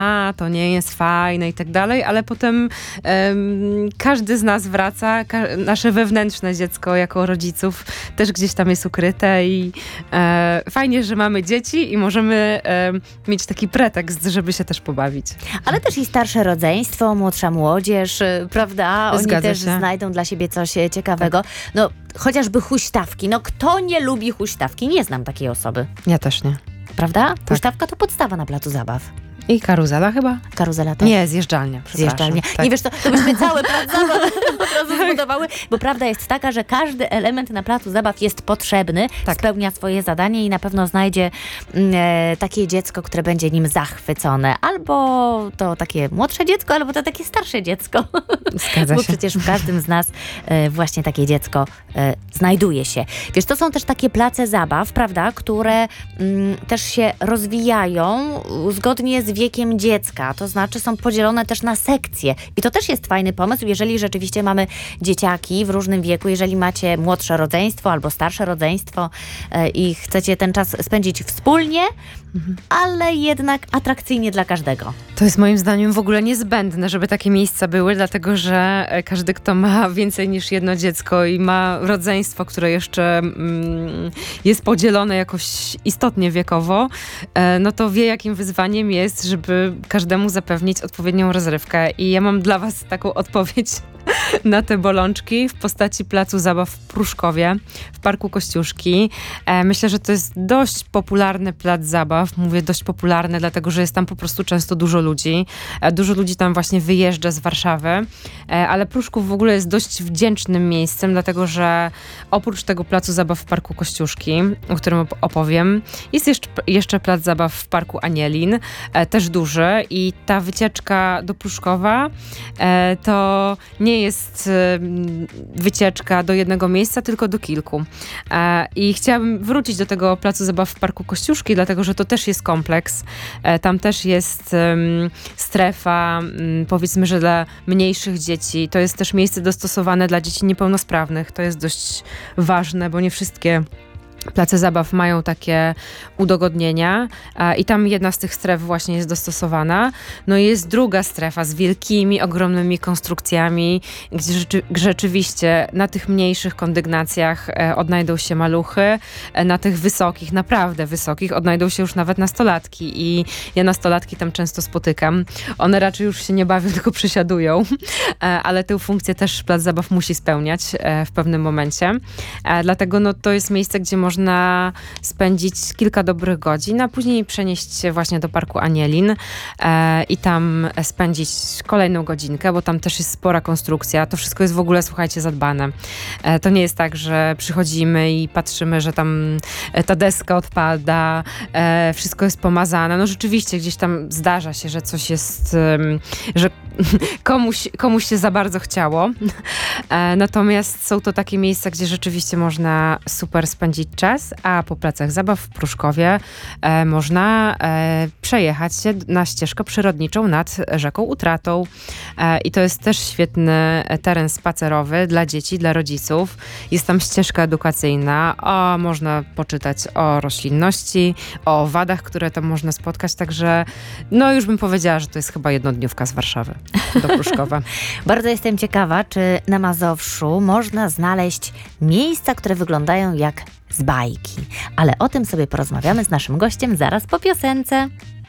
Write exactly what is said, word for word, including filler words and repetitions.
a to nie jest fajne i tak dalej, ale potem um, każdy z nas wraca, ka- nasze wewnętrzne dziecko jako rodziców też gdzieś tam jest ukryte i e, fajnie, że mamy dzieci i możemy e, mieć taki pretekst, żeby się też pobawić. Ale też i starsze rodzeństwo, młodsza młodzież, y, prawda? Oni Zgadza też się. znajdą dla siebie coś e, ciekawego. No, chociażby huśtawki. No, kto nie lubi huśtawki? Nie znam takiej osoby. Ja też nie. Prawda? Huśtawka to podstawa na placu zabaw. I karuzela chyba? Karuzela też. Nie, zjeżdżalnia. Zjeżdżalnia. Tak. Nie wiesz, to, to byśmy cały plac zabaw od razu zbudowały, bo prawda jest taka, że każdy element na placu zabaw jest potrzebny, Tak. spełnia swoje zadanie i na pewno znajdzie mm, e, takie dziecko, które będzie nim zachwycone. Albo to takie młodsze dziecko, albo to takie starsze dziecko. Zgadza Bo się. przecież w każdym z nas e, właśnie takie dziecko e, znajduje się. Wiesz, to są też takie place zabaw, prawda, które mm, też się rozwijają zgodnie z wiekiem dziecka, to znaczy są podzielone też na sekcje. I to też jest fajny pomysł, jeżeli rzeczywiście mamy dzieciaki w różnym wieku, jeżeli macie młodsze rodzeństwo albo starsze rodzeństwo e, i chcecie ten czas spędzić wspólnie, mhm. ale jednak atrakcyjnie dla każdego. To jest moim zdaniem w ogóle niezbędne, żeby takie miejsca były, dlatego że każdy, kto ma więcej niż jedno dziecko i ma rodzeństwo, które jeszcze mm, jest podzielone jakoś istotnie wiekowo, e, no to wie, jakim wyzwaniem jest, żeby każdemu zapewnić odpowiednią rozrywkę. I ja mam dla was taką odpowiedź na te bolączki w postaci placu zabaw w Pruszkowie, w Parku Kościuszki. E, myślę, że to jest dość popularny plac zabaw. Mówię dość popularny, dlatego że jest tam po prostu często dużo ludzi. E, dużo ludzi tam właśnie wyjeżdża z Warszawy, e, ale Pruszków w ogóle jest dość wdzięcznym miejscem, dlatego że oprócz tego placu zabaw w Parku Kościuszki, o którym op- opowiem, jest jeszcze, jeszcze plac zabaw w Parku Anielin, e, też duży i ta wycieczka do Pruszkowa e, to nie jest e, wycieczka do jednego miejsca, tylko do kilku. E, I chciałabym wrócić do tego placu zabaw w Parku Kościuszki, dlatego że to też jest kompleks. E, tam też jest e, strefa, m, powiedzmy, że dla mniejszych dzieci. To jest też miejsce dostosowane dla dzieci niepełnosprawnych. To jest dość ważne, bo nie wszystkie place zabaw mają takie udogodnienia e, i tam jedna z tych stref właśnie jest dostosowana. No i jest druga strefa z wielkimi, ogromnymi konstrukcjami, gdzie rzeczy, rzeczywiście na tych mniejszych kondygnacjach e, odnajdą się maluchy, e, na tych wysokich, naprawdę wysokich, odnajdą się już nawet nastolatki i ja nastolatki tam często spotykam. One raczej już się nie bawią, tylko przysiadują, e, ale tę funkcję też plac zabaw musi spełniać e, w pewnym momencie. E, dlatego no, to jest miejsce, gdzie można można spędzić kilka dobrych godzin, a później przenieść się właśnie do Parku Anielin e, i tam spędzić kolejną godzinkę, bo tam też jest spora konstrukcja. To wszystko jest w ogóle, słuchajcie, zadbane. E, to nie jest tak, że przychodzimy i patrzymy, że tam ta deska odpada, e, wszystko jest pomazane. No rzeczywiście gdzieś tam zdarza się, że coś jest, um, że komuś, komuś się za bardzo chciało. E, natomiast są to takie miejsca, gdzie rzeczywiście można super spędzić czas, a po placach zabaw w Pruszkowie e, można e, przejechać się na ścieżkę przyrodniczą nad rzeką Utratą. E, I to jest też świetny teren spacerowy dla dzieci, dla rodziców. Jest tam ścieżka edukacyjna, o, można poczytać o roślinności, o owadach, które tam można spotkać, także no już bym powiedziała, że to jest chyba jednodniówka z Warszawy do Pruszkowa. Bardzo jestem ciekawa, czy na Mazowszu można znaleźć miejsca, które wyglądają jak z bajki. Ale o tym sobie porozmawiamy z naszym gościem zaraz po piosence.